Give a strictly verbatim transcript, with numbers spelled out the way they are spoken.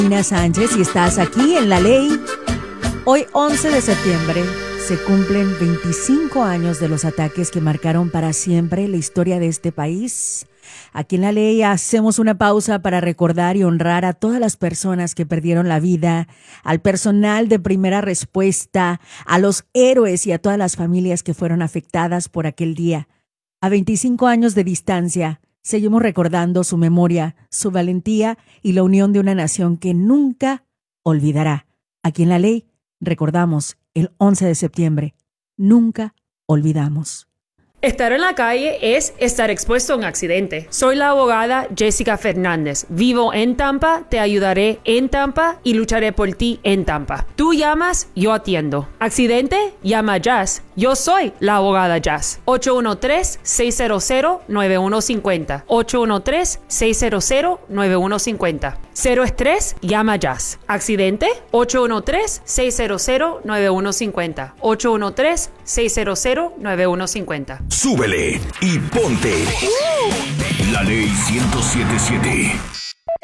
Ina Sánchez y estás aquí en La Ley. Hoy, once de septiembre, se cumplen veinticinco años de los ataques que marcaron para siempre la historia de este país. Aquí en La Ley hacemos una pausa para recordar y honrar a todas las personas que perdieron la vida, al personal de primera respuesta, a los héroes y a todas las familias que fueron afectadas por aquel día. A veinticinco años de distancia, seguimos recordando su memoria, su valentía y la unión de una nación que nunca olvidará. Aquí en La Ley recordamos el once de septiembre. Nunca olvidamos. Estar en la calle es estar expuesto a un accidente. Soy la abogada Jessica Fernández. Vivo en Tampa, te ayudaré en Tampa y lucharé por ti en Tampa. Tú llamas, yo atiendo. ¿Accidente? Llama a Jazz. Yo soy la abogada Jazz. ocho uno tres, seis cero cero, nueve uno cinco cero. ocho uno tres, seis cero cero, nueve uno cinco cero. Cero estrés, llama a Jazz. ¿Accidente? ocho uno tres, seis cero cero, nueve uno cinco cero. ocho uno tres, seis cero cero, nueve uno cinco cero. Súbele y ponte. La Ley ciento siete punto siete.